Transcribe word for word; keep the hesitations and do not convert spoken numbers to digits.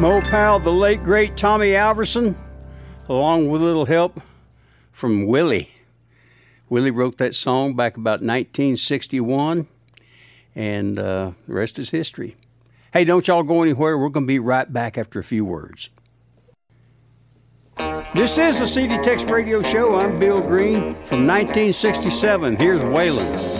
Mo Powell, the late great Tommy Alverson, along with a little help from Willie. Willie wrote that song back about nineteen sixty-one, and uh, the rest is history. Hey, don't y'all go anywhere. We're going to be right back after a few words. This is the C D Tex Radio Show. I'm Bill Green from nineteen sixty-seven. Here's Waylon.